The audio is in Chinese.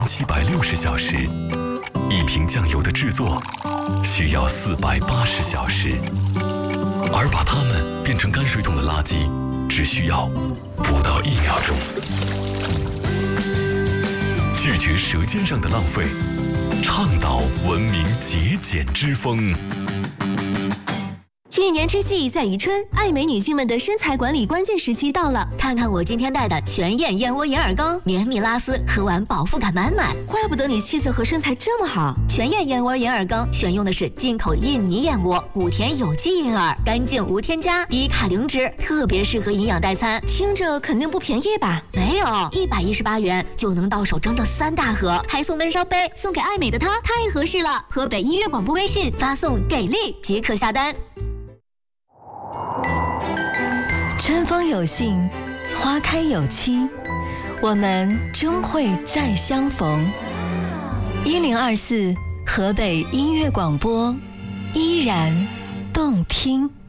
760小时，一瓶酱油的制作需要480小时，而把它们变成泔水桶的垃圾，只需要不到1秒钟。拒绝舌尖上的浪费，倡导文明节俭之风。 一年之计在于春，爱美女性们的身材管理关键时期到了。 看看我今天带的全燕燕窝银耳羹，绵密拉丝，喝完饱腹感满满。 怪不得你气色和身材这么好。 全燕燕窝银耳羹选用的是进口印尼燕窝，谷田有机银耳，干净无添加，低卡零脂，特别适合营养代餐。 听着肯定不便宜吧？ 没有，118元就能到手整整3大盒，还送温烧杯，送给爱美的她太合适了。河北音乐广播微信发送给力即可下单。 春风有信，花开有期，我们终会再相逢。1024河北音乐广播，依然动听。